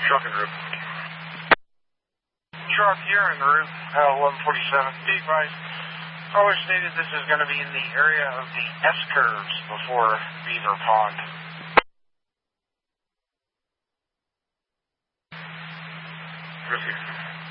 Truck en route. Truck, you're en route, 1147. Be advised, always stated this is going to be in the area of the S-curves before Beaver Pond. Risky.